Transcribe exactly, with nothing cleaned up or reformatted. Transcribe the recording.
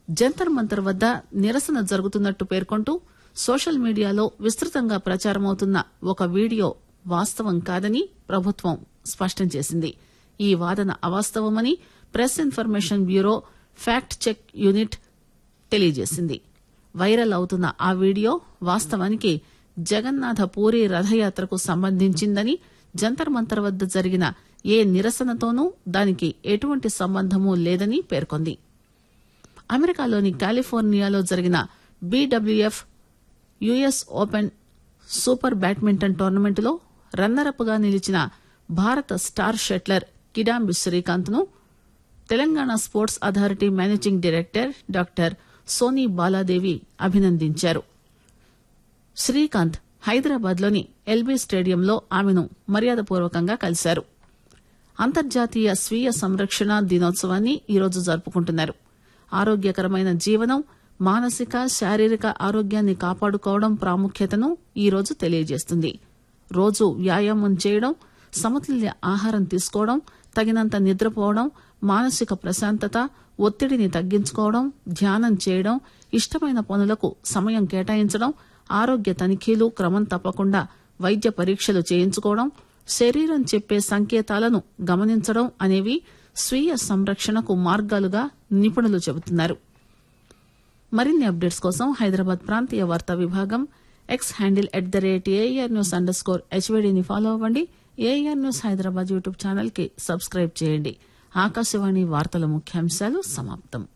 జంతర్ మంతర్ వద్ద నిరసన జరుగుతున్నట్టు పేర్కొంటూ సోషల్ మీడియాలో విస్తృతంగా ప్రచారమవుతున్న ఒక వీడియో వాస్తవం కాదని ప్రభుత్వం స్పష్టం చేసింది. ఈ వాదన అవాస్తవమని press information bureau fact check unit తెలియజేసింది. వైరల్ అవుతున్న ఆ వీడియో వాస్తవానికి జగన్నాథ పూరి రథయాత్రకు సంబంధించిందని, జంతర్ మంతర్ వద్ద జరిగిన ఏ నిరసనతోనూ దానికి ఎటువంటి సంబంధమూ లేదని పేర్కొంది. అమెరికాలోని కాలిఫోర్నియాలో జరిగిన BWF US open super badminton టోర్నమెంటులో runner-up గా నిలిచిన భారత స్టార్ షట్లర్ కిడాంబి శ్రీకాంత్ ను Telangana sports authority managing director doctor Sony Baladevi అభినందించారు. శ్రీకాంత్ హైదరాబాద్ లోని ఎల్బీ స్టేడియంలో ఆమెను మర్యాదపూర్వకంగా కలిశారు. అంతర్జాతీయ స్వీయ సంరక్షణ దినోత్సవాన్ని ఈరోజు జరుపుకుంటున్నారు. ఆరోగ్యకరమైన జీవనం, మానసిక శారీరక ఆరోగ్యాన్ని కాపాడుకోవడం ప్రాముఖ్యతను ఈరోజు తెలియజేస్తుంది. రోజు వ్యాయామం చేయడం, సమతుల్య ఆహారం తీసుకోవడం, తగినంత నిద్రపోవడం, మానసిక ప్రశాంతత, ఒత్తిడిని తగ్గించుకోవడం, ధ్యానం చేయడం, ఇష్టమైన పనులకు సమయం కేటాయించడం, ఆరోగ్య తనిఖీలు క్రమం తప్పకుండా వైద్య పరీక్షలు చేయించుకోవడం, శరీరం చెప్పే సంకేతాలను గమనించడం అనేవి స్వీయ సంరక్షణకు మార్గాలుగా నిపుణులు చెబుతున్నారు. మరిన్ని అప్డేట్స్ కోసం హైదరాబాద్ ప్రాంతీయ వార్తా విభాగం X handle at the rate AR news under score హెచ్వీడీని follow అవ్వండి. AR news Hyderabad YouTube channel కి సబ్స్క్రైబ్ చేయండి. ఆకాశవాణి వార్తల ముఖ్యాంశాలు సమాప్తం.